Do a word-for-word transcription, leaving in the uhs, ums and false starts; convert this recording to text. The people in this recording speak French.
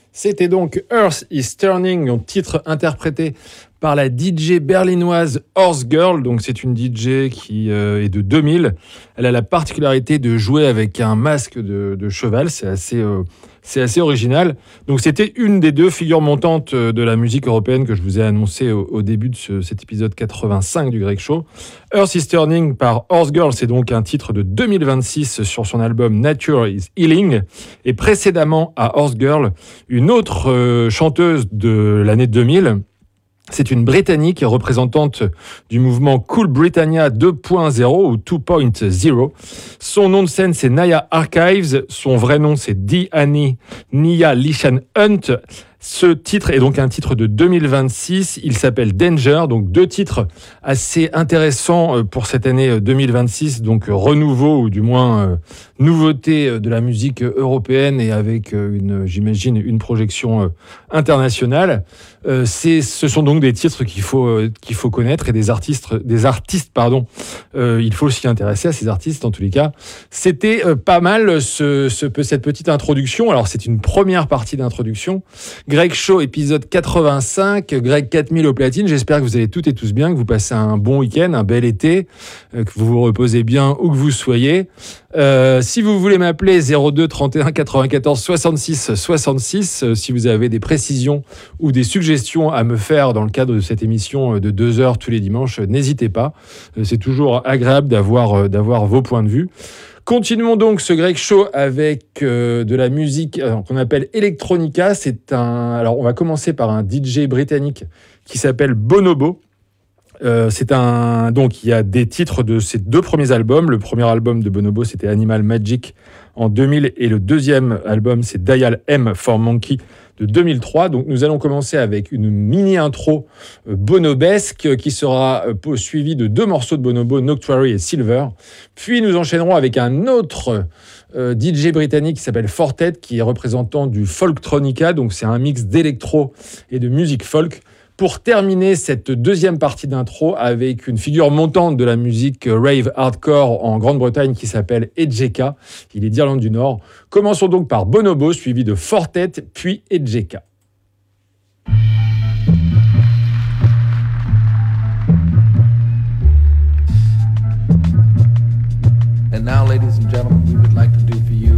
C'était donc Earth is Turning, un titre interprété par la D J berlinoise Horse Girl. Donc c'est une D J qui euh, est de deux mille. Elle a la particularité de jouer avec un masque de, de cheval. C'est assez, euh, c'est assez original. Donc c'était une des deux figures montantes de la musique européenne que je vous ai annoncé au, au début de ce, cet épisode quatre-vingt-cinq du Greg Show. Earth is Turning par Horse Girl, c'est donc un titre de deux mille vingt-six sur son album Nature is Healing. Et précédemment à Horse Girl, une autre euh, chanteuse de l'année deux mille. C'est une Britannique représentante du mouvement Cool Britannia deux point zéro ou deux point zéro. Son nom de scène, c'est Naya Archives. Son vrai nom, c'est Diani Nia Lishan Hunt. Ce titre est donc un titre de deux mille vingt-six. Il s'appelle Danger. Donc deux titres assez intéressants pour cette année deux mille vingt-six. Donc renouveau ou du moins euh, nouveauté de la musique européenne et avec une, j'imagine, une projection euh, internationale. Euh, c'est, ce sont donc des titres qu'il faut euh, qu'il faut connaître et des artistes, des artistes pardon. Euh, il faut s'y intéresser à ces artistes en tous les cas. C'était euh, pas mal ce, ce cette petite introduction. Alors c'est une première partie d'introduction. Greg Show, épisode quatre-vingt-cinq, Greg quatre mille au platine. J'espère que vous allez toutes et tous bien, que vous passez un bon week-end, un bel été, euh, que vous vous reposez bien où que vous soyez. Euh, si vous voulez m'appeler zéro deux trente et un quatre-vingt-quatorze soixante-six soixante-six, euh, si vous avez des précisions ou des suggestions à me faire dans le cadre de cette émission de deux heures tous les dimanches, euh, n'hésitez pas. Euh, c'est toujours agréable d'avoir, euh, d'avoir vos points de vue. Continuons donc ce Greg Show avec euh, de la musique euh, qu'on appelle Electronica. C'est un, alors on va commencer par un D J britannique qui s'appelle Bonobo. Euh, c'est un, donc il y a des titres de ses deux premiers albums. Le premier album de Bonobo, c'était Animal Magic en deux mille et le deuxième album, c'est Dial M for Monkey de deux mille trois. Donc nous allons commencer avec une mini intro euh, bonobesque qui sera euh, suivie de deux morceaux de Bonobo, Noctuary et Silver. Puis nous enchaînerons avec un autre euh, D J britannique qui s'appelle Fortet, qui est représentant du Folktronica. Donc c'est un mix d'électro et de musique folk. Pour terminer cette deuxième partie d'intro avec une figure montante de la musique rave hardcore en Grande-Bretagne qui s'appelle Ejeka. Il est d'Irlande du Nord. Commençons donc par Bonobo, suivi de Fortet, puis Ejeka. And now, ladies and gentlemen,